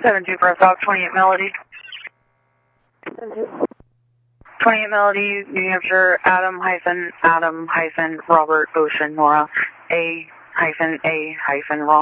7-2 Press Dog, 28 Melody. 28 Melody, New Hampshire, Adam hyphen Robert Ocean Nora A hyphen Ron.